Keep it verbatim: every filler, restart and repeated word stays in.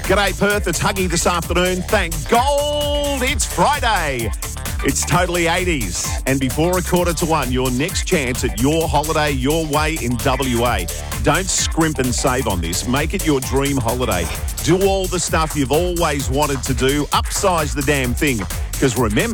G'day Perth, it's Huggy this afternoon. Thank gold it's Friday. It's totally eighties. And before a quarter to one, your next chance at your holiday your way in W A. Don't scrimp and save on this. Make it your dream holiday. Do all the stuff you've always wanted to do. Upsize the damn thing. Because remember,